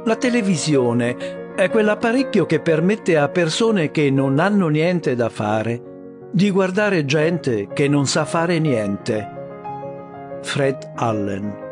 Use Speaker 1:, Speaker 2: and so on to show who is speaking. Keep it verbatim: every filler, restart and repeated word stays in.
Speaker 1: La televisione è quell'apparecchio che permette a persone che non hanno niente da fare di guardare gente che non sa fare niente. Fred Allen.